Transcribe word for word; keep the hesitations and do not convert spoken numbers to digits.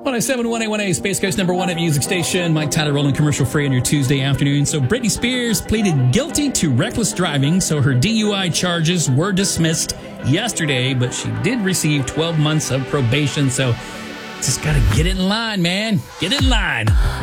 one oh seven point one A, Space Coast number one at Music Station. Mike Tyler rolling commercial free on your Tuesday afternoon. So Britney Spears pleaded guilty to reckless driving, so her D U I charges were dismissed yesterday, but she did receive twelve months of probation. So just got to get it in line, man. Get it in line.